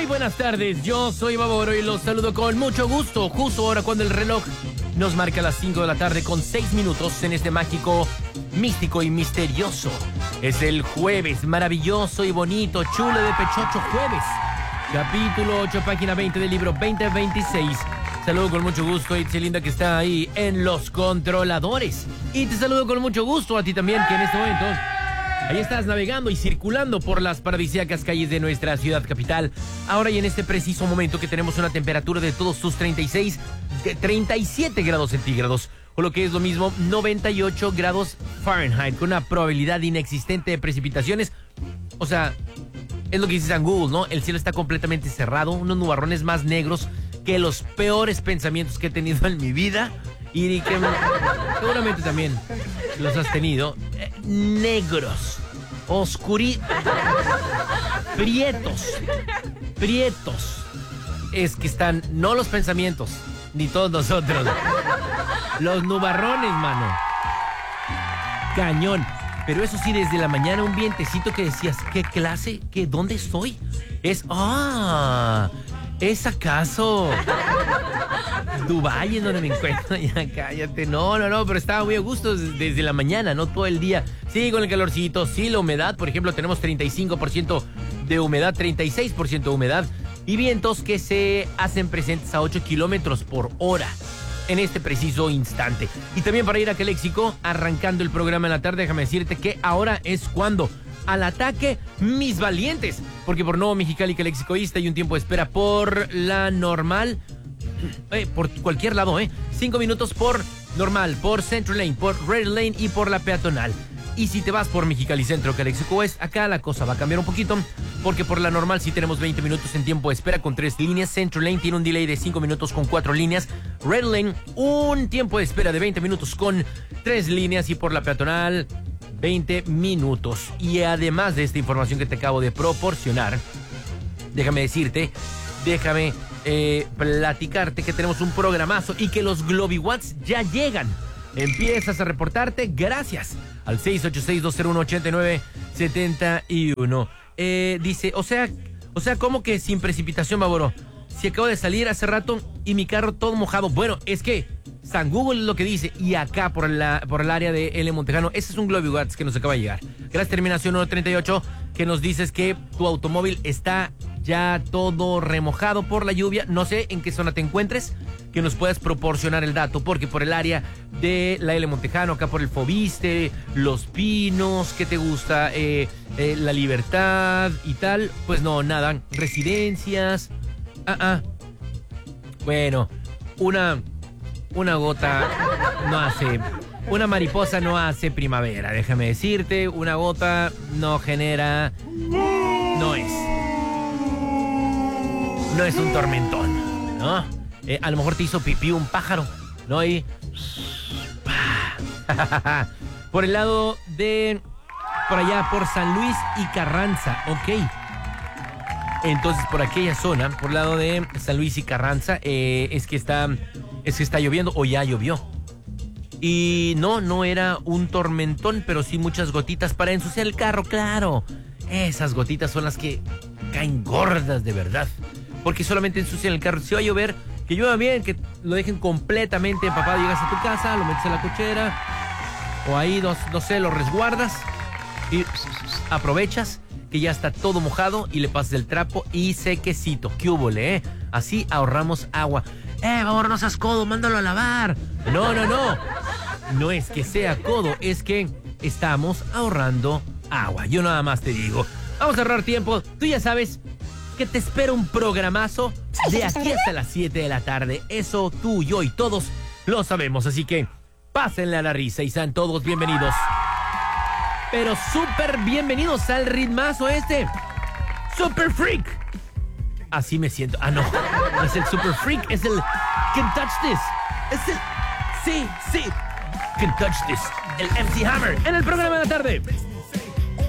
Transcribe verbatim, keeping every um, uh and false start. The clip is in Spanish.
Muy buenas tardes, yo soy Baboro y los saludo con mucho gusto, justo ahora cuando el reloj nos marca las cinco de la tarde con seis minutos en este mágico, místico y misterioso. Es el jueves, maravilloso y bonito, chulo de pechocho jueves. Capítulo ocho, página veinte del libro veinte veintiséis. Saludo con mucho gusto a Itzi Linda que está ahí en los controladores. Y te saludo con mucho gusto a ti también que en este momento ahí estás navegando y circulando por las paradisíacas calles de nuestra ciudad capital. Ahora y en este preciso momento que tenemos una temperatura de todos sus treinta y seis, treinta y siete grados centígrados. O lo que es lo mismo, noventa y ocho grados Fahrenheit, con una probabilidad inexistente de precipitaciones. O sea, es lo que dice San Google, ¿no? El cielo está completamente cerrado, unos nubarrones más negros que los peores pensamientos que he tenido en mi vida. Y que seguramente también los has tenido. Eh, negros, oscuri... prietos, prietos. Es que están, no los pensamientos, ni todos nosotros. Los nubarrones, mano. Cañón. Pero eso sí, desde la mañana un vientecito que decías, ¿qué clase? ¿Qué? ¿Dónde estoy? Es, ah, ¿es acaso Dubái en donde me encuentro? Ya cállate, no, no, no, pero estaba muy a gusto desde, desde la mañana, no todo el día. Sí, con el calorcito, sí, la humedad, por ejemplo, tenemos treinta y cinco por ciento de humedad, treinta y seis por ciento de humedad y vientos que se hacen presentes a ocho kilómetros por hora en este preciso instante. Y también para ir a Caléxico, arrancando el programa en la tarde, déjame decirte que ahora es cuando al ataque, mis valientes, porque por Nuevo Mexicali y Caléxicoísta hay un tiempo de espera por la normal, eh, por cualquier lado, eh, cinco minutos por normal, por Central Lane, por Red Lane y por la peatonal. Y si te vas por Mexicali Centro, Caléxico West, acá la cosa va a cambiar un poquito, porque por la normal sí tenemos veinte minutos en tiempo de espera con tres líneas. Central Lane tiene un delay de cinco minutos con cuatro líneas. Red Lane, un tiempo de espera de veinte minutos con tres líneas. Y por la peatonal, veinte minutos. Y además de esta información que te acabo de proporcionar, déjame decirte, déjame eh, platicarte que tenemos un programazo y que los GlobiWatts ya llegan. Empiezas a reportarte gracias al seis ocho seis, dos cero uno, ocho nueve siete uno. Eh, dice, o sea, o sea, ¿cómo que sin precipitación, Baboro? Si acabo de salir hace rato y mi carro todo mojado. Bueno, es que San Google es lo que dice. Y acá por, la, por el área de L. Montejano, ese es un GlobiWatts que nos acaba de llegar. Gracias, terminación uno treinta y ocho, que nos dices que tu automóvil está ya todo remojado por la lluvia. No sé en qué zona te encuentres, que nos puedas proporcionar el dato, porque por el área de la L. Montejano, acá por el Fobiste, Los Pinos, ¿qué te gusta? Eh, eh, la Libertad y tal, pues no, nada, residencias, ah, ah, bueno, una, una gota no hace, una mariposa no hace primavera, déjame decirte, una gota no genera, no es, no es un tormentón, ¿no? Eh, a lo mejor te hizo pipí un pájaro, ¿no? Y por el lado de, por allá, por San Luis y Carranza, ok. Entonces, por aquella zona, por el lado de San Luis y Carranza, eh, es que está, es que está lloviendo, o ya llovió. Y no, no era un tormentón, pero sí muchas gotitas para ensuciar el carro, claro. Esas gotitas son las que caen gordas de verdad, porque solamente ensucian el carro. Si va a llover, que llueva bien, que lo dejen completamente empapado. Llegas a tu casa, lo metes en la cochera, o ahí, no, no sé, lo resguardas y aprovechas que ya está todo mojado y le pasas el trapo y sequecito. ¿Qué húbole, eh? Así ahorramos agua. Eh, vamos, no seas codo, mándalo a lavar. No, no, no. No es que sea codo, es que estamos ahorrando agua. Yo nada más te digo. Vamos a ahorrar tiempo. Tú ya sabes que te espera un programazo de aquí hasta las siete de la tarde. Eso tú, yo y todos lo sabemos. Así que pásenle a la risa y sean todos bienvenidos. Pero súper bienvenidos al ritmazo este. Super Freak. Así me siento. Ah, no. No es el Super Freak, es el Can Touch This. Es el... Sí, sí. Can Touch This. El M C Hammer en el programa de la tarde.